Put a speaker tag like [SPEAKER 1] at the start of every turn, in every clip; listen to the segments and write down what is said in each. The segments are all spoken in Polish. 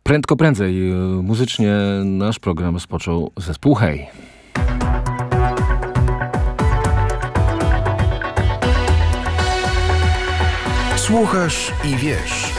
[SPEAKER 1] Prędzej muzycznie nasz program rozpoczął zespół Hej.
[SPEAKER 2] Słuchasz i wiesz.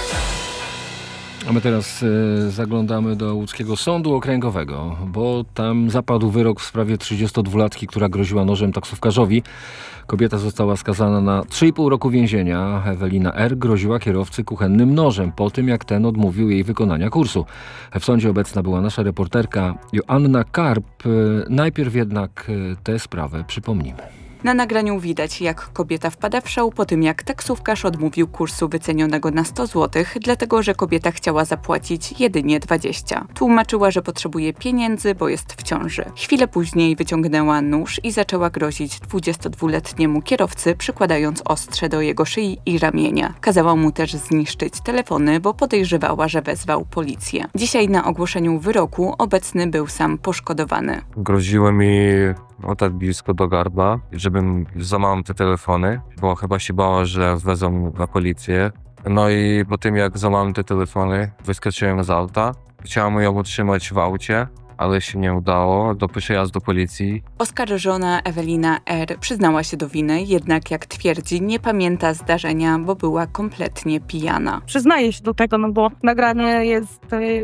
[SPEAKER 1] A my teraz zaglądamy do łódzkiego sądu okręgowego, bo tam zapadł wyrok w sprawie 32-latki, która groziła nożem taksówkarzowi. Kobieta została skazana na 3,5 roku więzienia. Ewelina R. groziła kierowcy kuchennym nożem po tym, jak ten odmówił jej wykonania kursu. W sądzie obecna była nasza reporterka Joanna Karp. Najpierw jednak tę sprawę przypomnimy.
[SPEAKER 3] Na nagraniu widać, jak kobieta wpada w szał po tym, jak taksówkarz odmówił kursu wycenionego na 100 zł, dlatego że kobieta chciała zapłacić jedynie 20. Tłumaczyła, że potrzebuje pieniędzy, bo jest w ciąży. Chwilę później wyciągnęła nóż i zaczęła grozić 22-letniemu kierowcy, przykładając ostrze do jego szyi i ramienia. Kazała mu też zniszczyć telefony, bo podejrzewała, że wezwał policję. Dzisiaj na ogłoszeniu wyroku obecny był sam poszkodowany.
[SPEAKER 4] Groziło mi tak blisko do gardła, żebym złamał te telefony, bo chyba się bała, że wezmą na policję. No i po tym jak złamałem te telefony, wyskoczyłem z auta. Chciałem ją utrzymać w aucie, ale się nie udało, do przyjazdu do policji.
[SPEAKER 3] Oskarżona Ewelina R. przyznała się do winy, jednak jak twierdzi, nie pamięta zdarzenia, bo była kompletnie pijana.
[SPEAKER 5] Przyznaję się do tego, no bo nagranie jest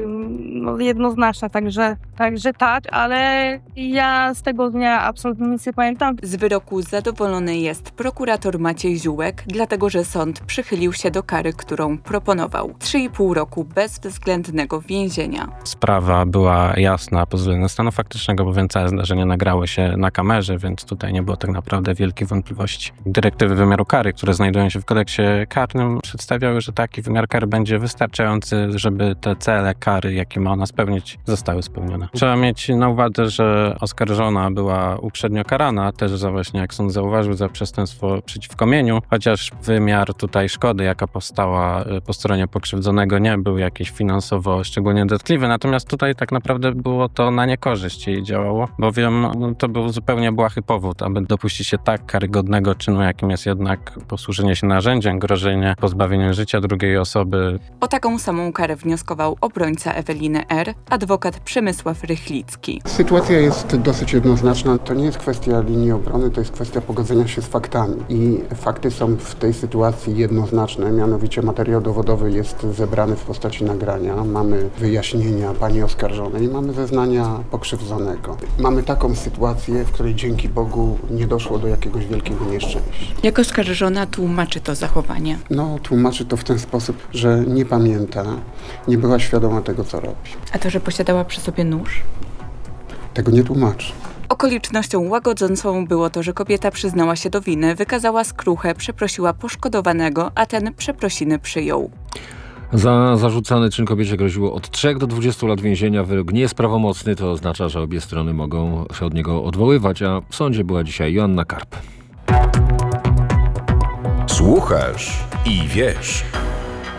[SPEAKER 5] jednoznaczne, także tak, ale ja z tego dnia absolutnie nic nie pamiętam.
[SPEAKER 3] Z wyroku zadowolony jest prokurator Maciej Ziółek, dlatego że sąd przychylił się do kary, którą proponował. 3,5 roku bezwzględnego więzienia.
[SPEAKER 6] Sprawa była jasna pod względem stanu faktycznego, bowiem całe zdarzenie nagrało się na kamerze, więc tutaj nie było tak naprawdę wielkich wątpliwości. Dyrektywy wymiaru kary, które znajdują się w kodeksie karnym, przedstawiały, że taki wymiar kary będzie wystarczający, żeby te cele kary, jakie ma ona spełnić, zostały spełnione. Trzeba mieć na uwadze, że oskarżona była uprzednio karana, też za właśnie, jak sąd zauważył, za przestępstwo przeciwko mieniu, chociaż wymiar tutaj szkody, jaka powstała po stronie pokrzywdzonego, nie był jakiś finansowo szczególnie dotkliwy, natomiast tutaj tak naprawdę było to na niekorzyść jej działało, bowiem to był zupełnie błahy powód, aby dopuścić się tak karygodnego czynu, jakim jest jednak posłużenie się narzędziem, grożenie pozbawieniem życia drugiej osoby.
[SPEAKER 3] O taką samą karę wnioskował obrońca Eweliny R., adwokat Przemysław Rychlicki.
[SPEAKER 7] Sytuacja jest dosyć jednoznaczna. To nie jest kwestia linii obrony, to jest kwestia pogodzenia się z faktami. I fakty są w tej sytuacji jednoznaczne, mianowicie materiał dowodowy jest zebrany w postaci nagrania. Mamy wyjaśnienia pani oskarżonej i mamy zeznania pokrzywdzonego. Mamy taką sytuację, w której dzięki Bogu nie doszło do jakiegoś wielkiego nieszczęścia.
[SPEAKER 3] Jak oskarżona tłumaczy to zachowanie?
[SPEAKER 7] Tłumaczy to w ten sposób, że nie pamięta, nie była świadoma tego, co robi.
[SPEAKER 3] A to, że posiadała przy sobie nóż?
[SPEAKER 7] Tego nie tłumaczy.
[SPEAKER 3] Okolicznością łagodzącą było to, że kobieta przyznała się do winy, wykazała skruchę, przeprosiła poszkodowanego, a ten przeprosiny przyjął.
[SPEAKER 1] Za zarzucany czyn kobiecie groziło od 3 do 20 lat więzienia. Wyrok nie jest prawomocny, to oznacza, że obie strony mogą się od niego odwoływać, a w sądzie była dzisiaj Joanna Karp.
[SPEAKER 2] Słuchasz i wiesz.